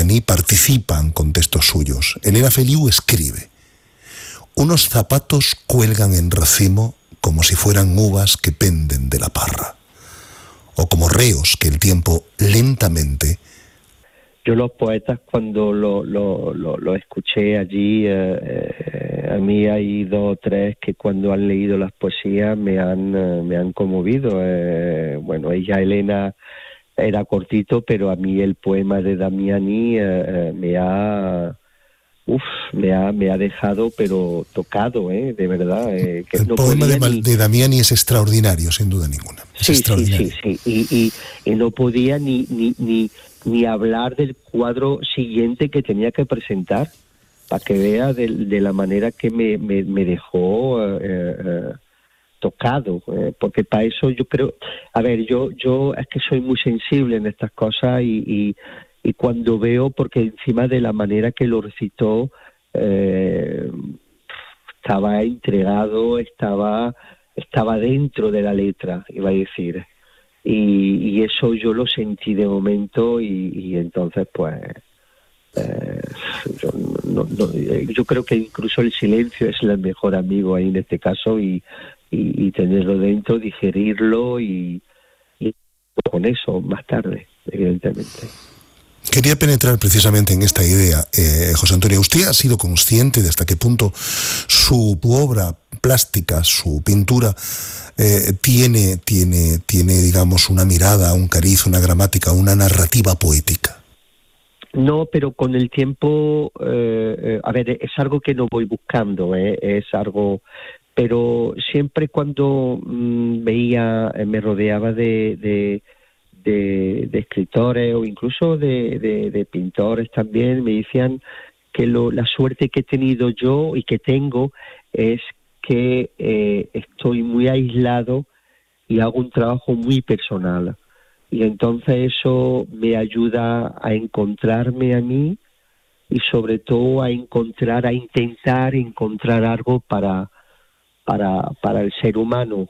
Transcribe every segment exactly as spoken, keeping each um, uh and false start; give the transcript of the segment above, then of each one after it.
Damiani participan con textos suyos. Elena Feliu escribe: unos zapatos cuelgan en racimo como si fueran uvas que penden de la parra, o como reos que el tiempo lentamente... Yo los poetas, cuando lo, lo, lo, lo escuché allí, eh, eh, a mí hay dos o tres que cuando han leído las poesías me han, eh, me han conmovido. Eh, bueno, ella, Elena, era cortito, pero a mí el poema de Damiani eh, eh, me ha... Uf, me ha, me ha dejado, pero tocado, ¿eh? De verdad. Eh, que el no poema de, ni... de Damiani es extraordinario, sin duda ninguna. Es sí, extraordinario. sí, sí, sí. Y, y, y no podía ni, ni, ni, ni hablar del cuadro siguiente que tenía que presentar, para que vea de, de la manera que me, me, me dejó eh, eh, tocado. Eh, porque para eso yo creo... A ver, yo, yo es que soy muy sensible en estas cosas y... y Y cuando veo, porque encima de la manera que lo recitó, eh, estaba entregado, estaba estaba dentro de la letra, iba a decir. Y, y eso yo lo sentí de momento y, y entonces, pues, eh, yo, no, no, yo creo que incluso el silencio es el mejor amigo ahí en este caso y, y, y tenerlo dentro, digerirlo y, y con eso más tarde, evidentemente. Quería penetrar precisamente en esta idea, eh, José Antonio. ¿Usted ha sido consciente de hasta qué punto su obra plástica, su pintura, eh, tiene, tiene, tiene, digamos, una mirada, un cariz, una gramática, una narrativa poética? No, pero con el tiempo, eh, eh, a ver, es algo que no voy buscando, eh, es algo... Pero siempre cuando mmm, veía, eh, me rodeaba de... de De, de escritores o incluso de, de, de pintores también, me decían que lo, la suerte que he tenido yo y que tengo es que eh, estoy muy aislado y hago un trabajo muy personal. Y entonces eso me ayuda a encontrarme a mí y sobre todo a encontrar, a intentar encontrar algo para, para, para el ser humano.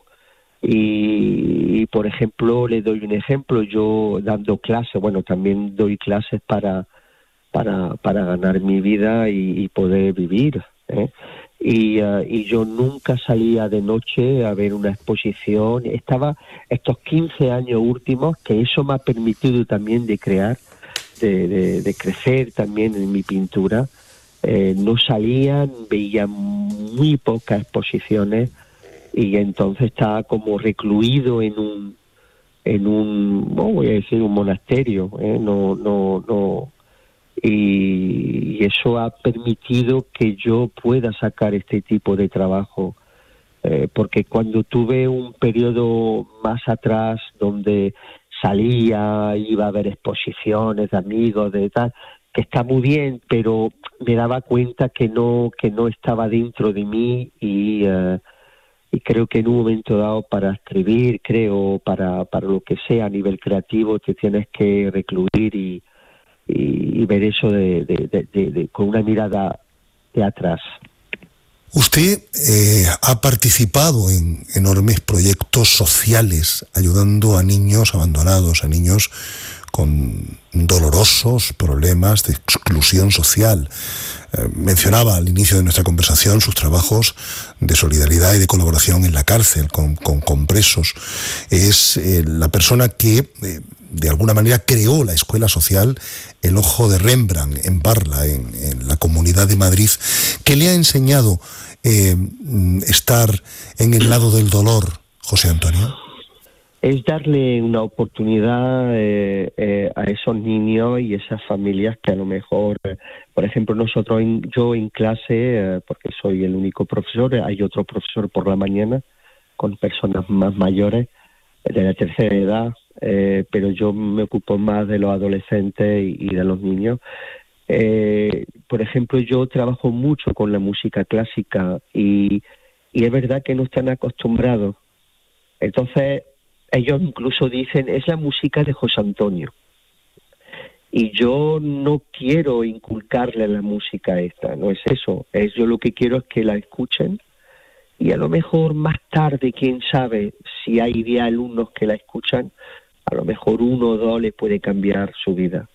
Y, y, por ejemplo, le doy un ejemplo, yo dando clases, bueno, también doy clases para para, para ganar mi vida y, y poder vivir, ¿eh? Y, uh, y yo nunca salía de noche a ver una exposición, estaba estos quince años últimos, que eso me ha permitido también de crear, de, de, de crecer también en mi pintura, eh, no salían, veía muy pocas exposiciones, y entonces estaba como recluido en un en un no voy a decir un monasterio, ¿eh? no no no y, y eso ha permitido que yo pueda sacar este tipo de trabajo, eh, porque cuando tuve un periodo más atrás donde salía, iba a ver exposiciones de amigos, de tal, que está muy bien, pero me daba cuenta que no que no estaba dentro de mí y uh, y creo que en un momento dado para escribir, creo, para, para lo que sea a nivel creativo, te tienes que recluir y, y, y ver eso de, de, de, de, de, con una mirada de atrás. Usted eh, ha participado en enormes proyectos sociales, ayudando a niños abandonados, a niños con dolorosos problemas de exclusión social. Eh, mencionaba al inicio de nuestra conversación sus trabajos de solidaridad y de colaboración en la cárcel con, con, con presos. Es eh, la persona que, eh, de alguna manera, creó la escuela social El Ojo de Rembrandt en Parla, en, en la Comunidad de Madrid, que le ha enseñado eh, estar en el lado del dolor, José Antonio. Es darle una oportunidad eh, eh, a esos niños y esas familias que a lo mejor, eh, por ejemplo, nosotros, en, yo en clase, eh, porque soy el único profesor, hay otro profesor por la mañana con personas más mayores, de la tercera edad, eh, pero yo me ocupo más de los adolescentes y, y de los niños. Eh, por ejemplo, yo trabajo mucho con la música clásica y, y es verdad que no están acostumbrados. Entonces, ellos incluso dicen, es la música de José Antonio. Y yo no quiero inculcarle la música esta, no es eso. Es yo lo que quiero es que la escuchen y a lo mejor más tarde, quién sabe, si hay diez alumnos que la escuchan, a lo mejor uno o dos les puede cambiar su vida.